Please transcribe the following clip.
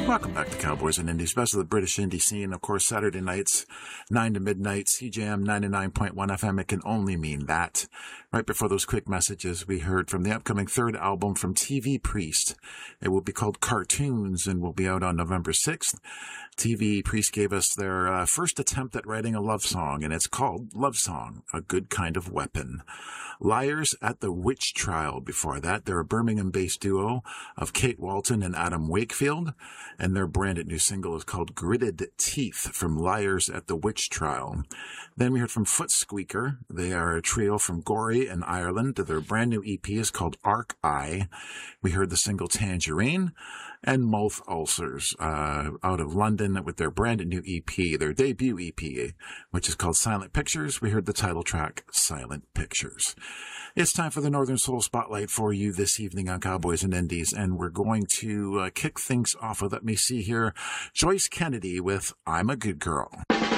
Welcome back to Cowboys and Indies, best of the British indie scene. Of course, Saturday nights, 9 to midnight, CJM 99.1 FM. It can only mean that. Right before those quick messages, we heard from the upcoming third album from TV Priest. It will be called Cartoons and will be out on November 6th. TV Priest gave us their first attempt at writing a love song, and it's called Love Song, A Good Kind of Weapon. Liars at the Witch Trial before that. They're a Birmingham-based duo of Kate Walton and Adam Wakefield, and their branded new single is called Gritted Teeth from Liars at the Witch Trial. Then we heard from Foot Squeaker. They are a trio from Gorey in Ireland. Their brand new EP is called Arc Eye. We heard the single Tangerine, and Mouth Ulcers out of London with their brand new EP, their debut EP, which is called Silent Pictures. We heard the title track, Silent Pictures. It's time for the Northern Soul Spotlight for you this evening on Cowboys and Indies, and we're going to kick things off with, let me see here, Joyce Kennedy with I'm a Good Girl.